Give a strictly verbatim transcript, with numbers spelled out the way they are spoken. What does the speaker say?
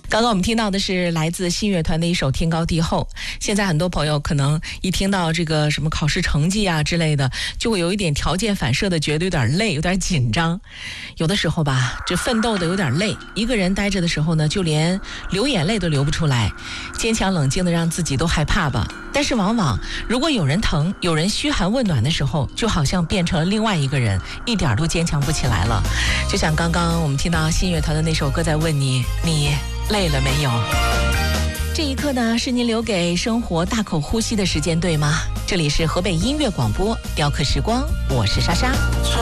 刚刚我们听到的是来自信乐团的一首《天高地厚》。现在很多朋友可能一听到这个什么考试成绩啊之类的，就会有一点条件反射的觉得有点累，有点紧张。有的时候吧，这奋斗的有点累，一个人待着的时候呢，就连流眼泪都流不出来，坚强冷静的让自己都害怕吧。但是往往如果有人疼，有人嘘寒问暖的时候，就好像变成了另外一个人，一点都坚强不起来了。就像刚刚我们听到信乐团的那首歌在问你，你累了没有？这一刻呢，是您留给生活大口呼吸的时间，对吗？这里是河北音乐广播雕刻时光，我是莎莎。